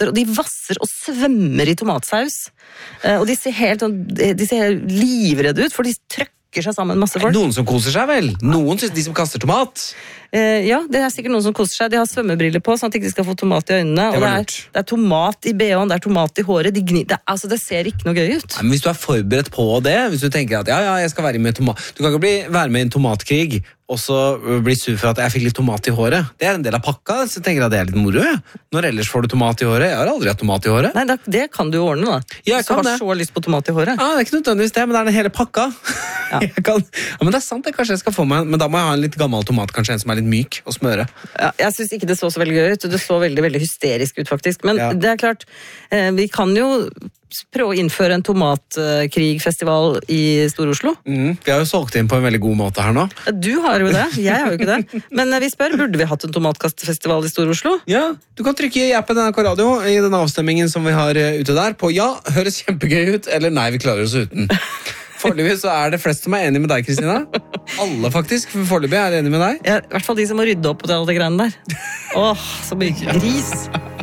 og de vasser og svømmer i tomatsaus. Og de ser livredde ut, for de trøkker seg sammen masse folk. Noen som koser seg vel? Noen synes de som kaster tomat. Ja, det er sikkert noen som koser seg. De har svømmebriller på, sånn at de ikke skal få tomat i øynene. Og det er tomat i BH-en, det er tomat i håret. Det ser ikke noe gøy ut. Nei, men hvis du er forberedt på det, hvis du tenker at ja, jeg skal være med i tomat. Du kan ikke være med i en tomatkrig, og så bli sur for at jeg fikk litt tomat i håret. Det er en del av pakka, så jeg tenker at det er litt moro. Ja. Når ellers får du tomat i håret? Jeg har aldri hatt tomat i håret. Nei, det kan du jo ordne da. Ja, jeg kan det. Så har så lyst på tomat i håret. Ja, det er ikke nødvendigvis det, men det er den hele pakka. Ja. Men det er sant, det kanskje jeg skal få meg. Men da må jeg ha en litt gammel tomat, kanskje en som er litt myk, og smøre. Ja, jeg synes ikke det så veldig gøy ut. Det så veldig, veldig hysterisk ut faktisk. Men det er klart, vi kan jo prøve å innføre en tomatkrigfestival i Stor-Oslo. Vi har jo solgt inn på en veldig god måte her nå. Du har jo det, jeg har jo ikke det. Men vi spør, burde vi hatt en tomatkastfestival i Stor-Oslo? Ja, du kan trykke i appen NRK Radio i den avstemmingen som vi har ute der, på ja, høres kjempegøy ut, eller nei, vi klarer oss uten. Foreløpig så er det flest som er enig med deg, Kristina. Alle faktisk, for foreløpig er enig med deg. Ja, i hvert fall de som må rydde opp på alle de greiene der. Åh, så mye gris.